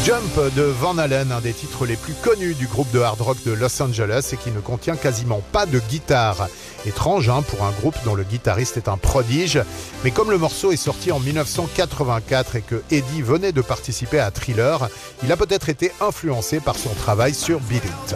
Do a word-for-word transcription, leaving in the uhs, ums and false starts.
Jump de Van Halen, un des titres les plus connus du groupe de hard rock de Los Angeles et qui ne contient quasiment pas de guitare. Étrange hein, pour un groupe dont le guitariste est un prodige, mais comme le morceau est sorti en dix-neuf cent quatre-vingt-quatre et que Eddie venait de participer à Thriller, il a peut-être été influencé par son travail sur Beat It.